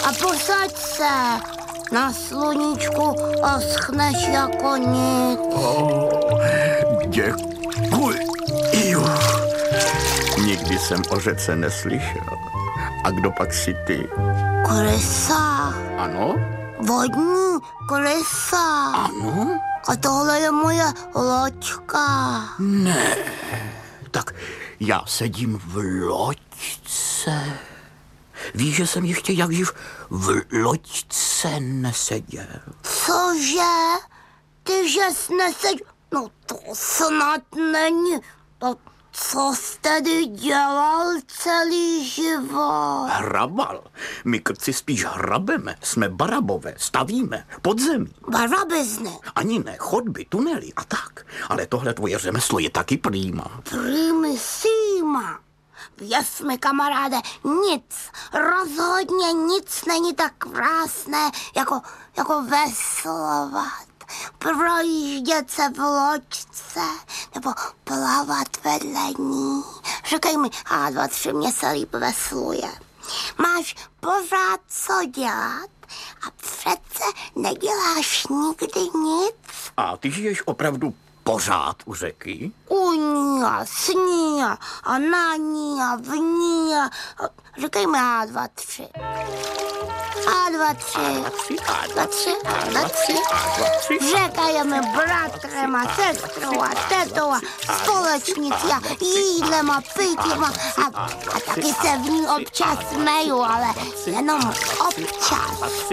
a posaď se. Na sluníčku oschneš jako nic. Děkuji. Nikdy jsem o řece neslyšel. A kdo pak si ty? Krysa. Ano? Vodní krysa. Ano? A tohle je moje loďka. Ne. Tak já sedím v loďce. Víš, že jsem ještě jak živ v loďce neseděl. Cože? Ty, že jsi neseděl? No to snad není. To co jsi tedy dělal celý život? Hrabal. My krci spíš hrabeme. Jsme barabové, stavíme, podzemí. Barabizny. Ani ne, chodby, tunely a tak. Ale tohle tvoje řemeslo je taky prýma. Primisíma. Věř mi, kamaráde, nic, rozhodně nic není tak krásné, jako veslovat. Projíždět se v loďce nebo plavat vedle ní. Říkej mi, A2, mě se líp vesluje. Máš pořád co dělat a přece neděláš nikdy nic. A ty žiješ opravdu pořád u řeky? U ní a s ní a na ní a v ní a... Říkej mi A2, 3. A2, 3. Řeka je mi bratrem a sestrou a tetou a společnicí a jídlem a pitím a taky se v ní občas smeju, ale jenom občas.